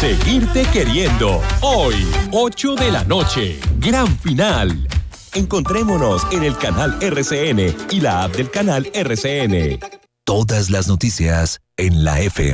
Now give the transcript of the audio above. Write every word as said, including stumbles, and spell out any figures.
Seguirte queriendo. Hoy, ocho de la noche. Gran final. Encontrémonos en el canal R C N y la app del canal R C N. Todas las noticias en la F M.